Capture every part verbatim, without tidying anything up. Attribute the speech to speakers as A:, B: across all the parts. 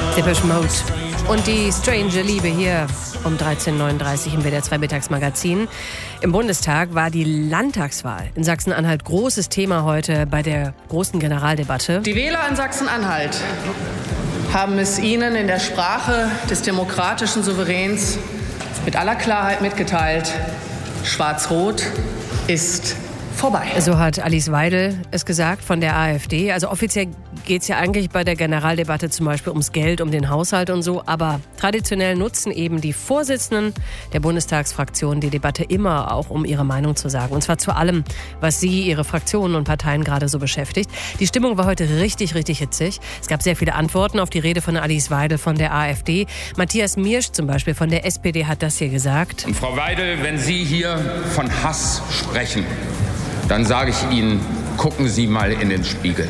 A: Depeche Mode und die Strange Liebe hier um dreizehn Uhr neununddreißig im W D R zwei Mittagsmagazin. Im Bundestag war die Landtagswahl in Sachsen-Anhalt großes Thema heute bei der großen Generaldebatte.
B: Die Wähler in Sachsen-Anhalt haben es Ihnen in der Sprache des demokratischen Souveräns mit aller Klarheit mitgeteilt: Schwarz-Rot ist vorbei.
A: So hat Alice Weidel es gesagt von der AfD. Also offiziell geht es ja eigentlich bei der Generaldebatte zum Beispiel ums Geld, um den Haushalt und so. Aber traditionell nutzen eben die Vorsitzenden der Bundestagsfraktion die Debatte immer auch, um ihre Meinung zu sagen. Und zwar zu allem, was sie, ihre Fraktionen und Parteien gerade so beschäftigt. Die Stimmung war heute richtig, richtig hitzig. Es gab sehr viele Antworten auf die Rede von Alice Weidel von der AfD. Matthias Miersch zum Beispiel von der S P D hat das hier gesagt.
C: Und Frau Weidel, wenn Sie hier von Hass sprechen, dann sage ich Ihnen, gucken Sie mal in den Spiegel.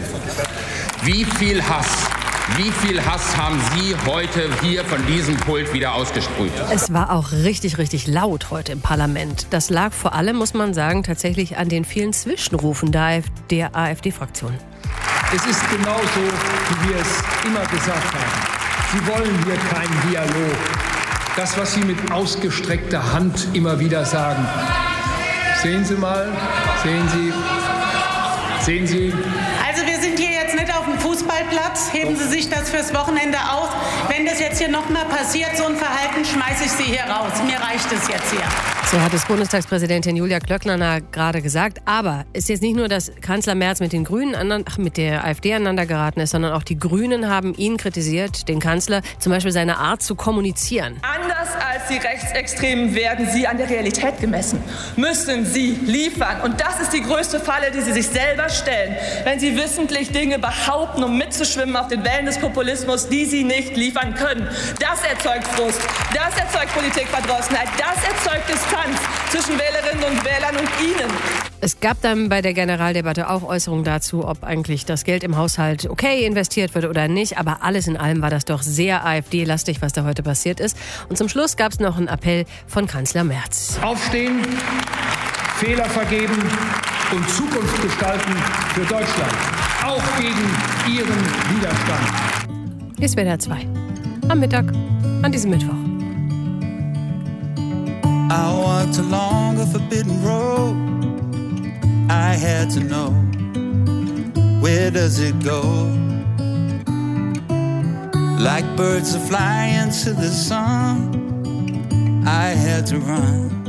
C: Wie viel Hass, wie viel Hass haben Sie heute hier von diesem Pult wieder ausgesprüht?
A: Es war auch richtig, richtig laut heute im Parlament. Das lag vor allem, muss man sagen, tatsächlich an den vielen Zwischenrufen der AfD-Fraktion.
D: Es ist genauso, wie wir es immer gesagt haben. Sie wollen hier keinen Dialog. Das, was Sie mit ausgestreckter Hand immer wieder sagen. Sehen Sie mal, sehen Sie, sehen Sie.
E: Also wir sind hier jetzt nicht auf dem Fußballplatz. Heben Sie sich das fürs Wochenende auf. Wenn das jetzt hier nochmal passiert, so ein Verhalten, schmeiße ich Sie hier raus. Mir reicht es jetzt hier.
A: So hat es Bundestagspräsidentin Julia Klöckner gerade gesagt. Aber es ist jetzt nicht nur, dass Kanzler Merz mit den Grünen, ach, mit der AfD aneinander geraten ist, sondern auch die Grünen haben ihn kritisiert, den Kanzler, zum Beispiel seine Art zu kommunizieren.
F: Anders als die Rechtsextremen werden sie an der Realität gemessen. Müssen sie liefern. Und das ist die größte Falle, die sie sich selber stellen, wenn sie wissentlich Dinge behaupten, um mitzuschwimmen auf den Wellen des Populismus, die sie nicht liefern können. Das erzeugt Frust, das erzeugt Politikverdrossenheit, das erzeugt Distanz zwischen Wählerinnen und Wählern und ihnen.
A: Es gab dann bei der Generaldebatte auch Äußerungen dazu, ob eigentlich das Geld im Haushalt okay investiert wird oder nicht. Aber alles in allem war das doch sehr AfD-lastig, was da heute passiert ist. Und zum Schluss gab es noch einen Appell von Kanzler Merz.
D: Aufstehen, Fehler vergeben und Zukunft gestalten für Deutschland. Auch gegen Ihren Widerstand.
A: Hier ist W D R zwei. Am Mittag, an diesem Mittwoch.
G: I walked along a forbidden road. I had to know, where does it go? Like birds that fly into the sun, I had to run.